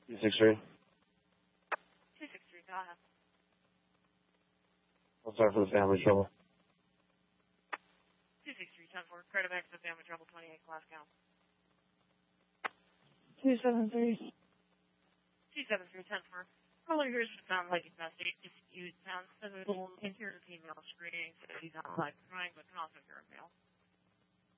263. 263, go ahead. I'm sorry for the family trouble. 263, 10-4, credit back to the family trouble, 28 class count. 273. 273, 10-4. Caller here's the sound like domestic dispute. Sounds physical interior female screening. So he's not like crying, but can also hear a male.